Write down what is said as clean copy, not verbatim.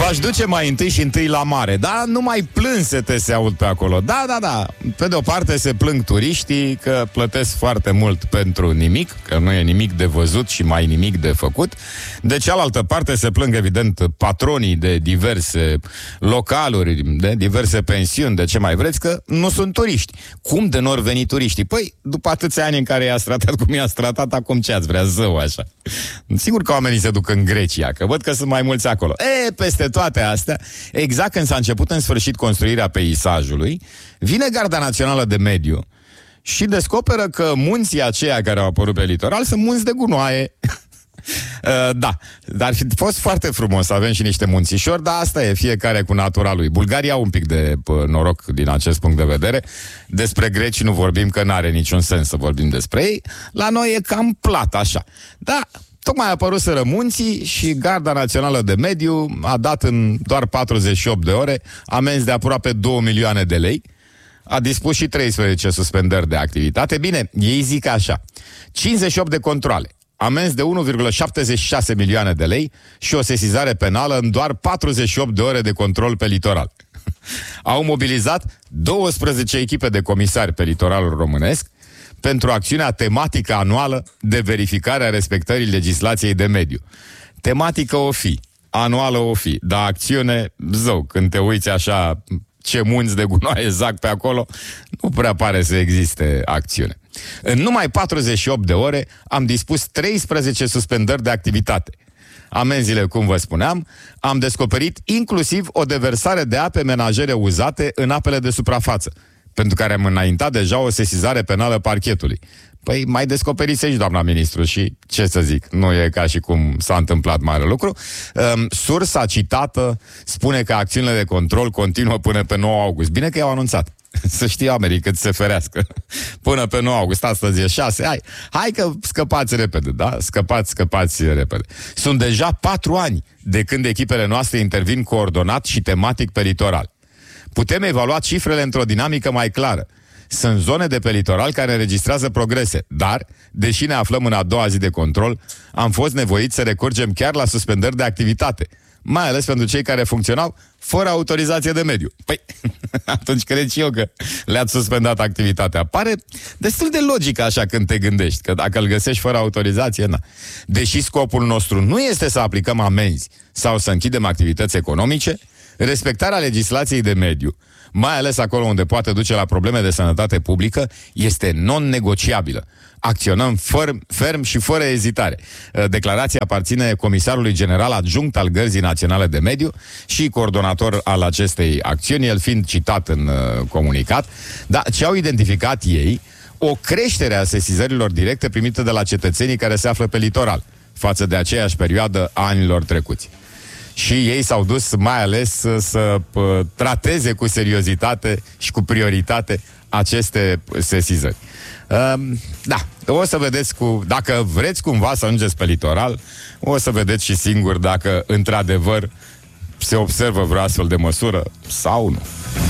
V-aș duce mai întâi și întâi la mare. Da, numai plânsete se aud pe acolo. Da. Pe de o parte se plâng turiștii că plătesc foarte mult pentru nimic, că nu e nimic de văzut și mai nimic de făcut. De cealaltă parte se plâng, evident, patronii de diverse localuri, de diverse pensiuni, de ce mai vreți, că nu sunt turiști. Cum de n-or veni turiștii? Păi, după atâția ani în care i-ați tratat cum i-ați tratat, acum ce ați vrea, zău așa? Sigur că oamenii se duc în Grecia, că văd că sunt mai mulți acolo. Peste toate astea, exact când s-a început în sfârșit construirea peisajului, vine Garda Națională de Mediu și descoperă că munții aceia care au apărut pe litoral sunt munți de gunoaie. Da, dar ar fi fost foarte frumos să avem și niște munțișori, dar asta e, fiecare cu natura lui. Bulgaria au un pic de noroc din acest punct de vedere. Despre greci nu vorbim, că n-are niciun sens să vorbim despre ei. La noi e cam plat, așa. Da, tocmai a apăruseră munții și Garda Națională de Mediu a dat în doar 48 de ore amenzi de aproape 2 milioane de lei. A dispus și 13 suspendări de activitate. Bine, ei zic așa: 58 de controale, amenzi de 1,76 milioane de lei și o sesizare penală în doar 48 de ore de control pe litoral. Au mobilizat 12 echipe de comisari pe litoralul românesc pentru acțiunea tematică anuală de verificare a respectării legislației de mediu. Tematică o fi, anuală o fi, dar acțiune, zău, când te uiți așa ce munți de gunoaie zac pe acolo, nu prea pare să existe acțiune. În numai 48 de ore am dispus 13 suspendări de activitate. Amenziile, cum vă spuneam, am descoperit inclusiv o deversare de ape menajere uzate în apele de suprafață, pentru care am înaintat deja o sesizare penală parchetului. Păi mai descoperiți aici, doamna ministru, și ce să zic, nu e ca și cum s-a întâmplat mare lucru. Sursa citată spune că acțiunile de control continuă până pe 9 august. Bine că i-au anunțat. Să știe oamenii cât se ferească. Până pe 9 august, astăzi e 6. Hai că scăpați repede, da? Scăpați repede. Sunt deja 4 ani de când echipele noastre intervin coordonat și tematic pe litoral. Putem evalua cifrele într-o dinamică mai clară. Sunt zone de pe litoral care înregistrează progrese, dar, deși ne aflăm în a doua zi de control, am fost nevoiți să recurgem chiar la suspendări de activitate, mai ales pentru cei care funcționau fără autorizație de mediu. Păi, atunci cred și eu că le-ați suspendat activitatea. Pare destul de logic așa când te gândești, că dacă îl găsești fără autorizație, na. Deși scopul nostru nu este să aplicăm amenzi sau să închidem activități economice, respectarea legislației de mediu, mai ales acolo unde poate duce la probleme de sănătate publică, este non-negociabilă. Acționăm ferm și fără ezitare. Declarația aparține comisarului general adjunct al Gărzii Naționale de Mediu și coordonator al acestei acțiuni, el fiind citat în comunicat. Dar ce au identificat ei? O creștere a sesizărilor directe primite de la cetățenii care se află pe litoral, față de aceeași perioadă a anilor trecuți. Și ei s-au dus mai ales să trateze cu seriozitate și cu prioritate aceste sesizări. Da, o să vedeți dacă vreți cumva să ajungeți pe litoral, o să vedeți și singur dacă într-adevăr se observă vreo astfel de măsură sau nu.